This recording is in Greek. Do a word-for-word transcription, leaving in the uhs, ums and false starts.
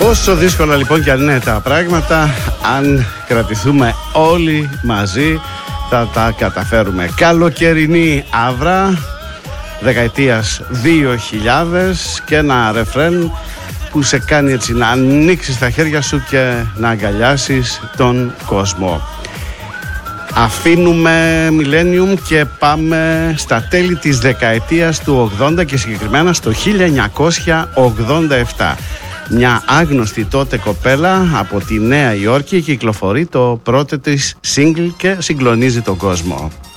Όσο δύσκολα λοιπόν και αν είναι τα πράγματα, αν κρατηθούμε όλοι μαζί θα τα καταφέρουμε. Καλοκαιρινή Αύρα δεκαετίας δύο χιλιάδες και ένα ρεφρέν που σε κάνει έτσι να ανοίξεις τα χέρια σου και να αγκαλιάσεις τον κόσμο. Αφήνουμε Millennium και πάμε στα τέλη της δεκαετίας του ογδόντα και συγκεκριμένα στο χίλια εννιακόσια ογδόντα επτά. Μια άγνωστη τότε κοπέλα από τη Νέα Υόρκη κυκλοφορεί το πρώτο της single και συγκλονίζει τον κόσμο.